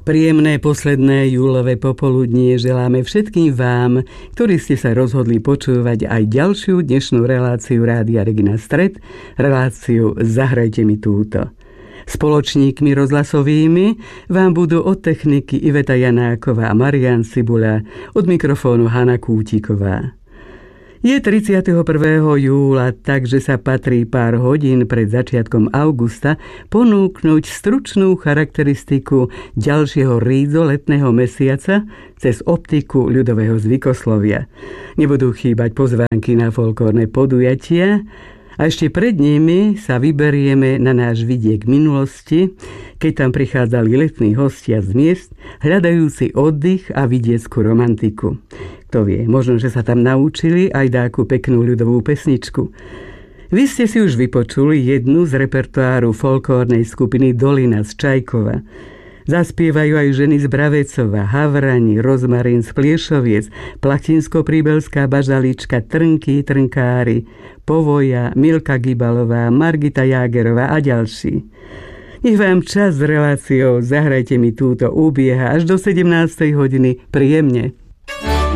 Príjemné posledné júlové popoludnie želáme všetkým vám, ktorí ste sa rozhodli počúvať aj ďalšiu dnešnú reláciu Rádia Regina Stred, reláciu Zahrajte mi túto. Spoločníkmi rozhlasovými vám budú od techniky Iveta Janáková a Marián Cibula, od mikrofónu Hana Kútiková. Je 31. júla, takže sa patrí pár hodín pred začiatkom augusta ponúknuť stručnú charakteristiku ďalšieho rídzo-letného mesiaca cez optiku ľudového zvykoslovia. Nebudú chýbať pozvánky na folklórne podujatia a ešte pred nimi sa vyberieme na náš vidiek minulosti, keď tam prichádzali letní hostia z miest, hľadajúci oddych a vidieckú romantiku. Kto vie, možno, že sa tam naučili aj dáku peknú ľudovú pesničku. Vy ste si už vypočuli jednu z repertoáru folklórnej skupiny Dolina z Čajkova. Zaspievajú aj ženy z Bravecova, Havrani, Rozmarín z Pliešoviec, Platinsko-Príbelská bažalička, Trnky, Trnkári, Povoja, Milka Gibalová, Margita Jágerová a ďalší. Nech vám čas s reláciou Zahrajte mi túto ubieha až do 17. hodiny príjemne.